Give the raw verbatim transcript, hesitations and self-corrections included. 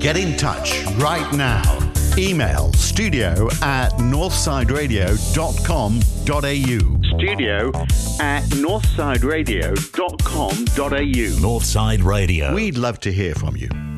Get in touch right now. Email studio at northsideradio dot com dot a u. Studio at northsideradio dot com dot a u. Northside Radio. We'd love to hear from you.